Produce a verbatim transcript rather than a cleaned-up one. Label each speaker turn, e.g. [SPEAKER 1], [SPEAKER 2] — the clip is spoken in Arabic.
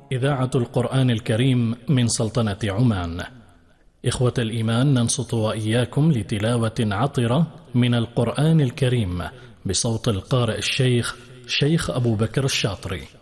[SPEAKER 1] إذاعة القرآن الكريم من سلطنة عمان. إخوة الإيمان، ننصت وإياكم لتلاوة عطرة من القرآن الكريم بصوت القارئ الشيخ شيخ أبو بكر الشاطري.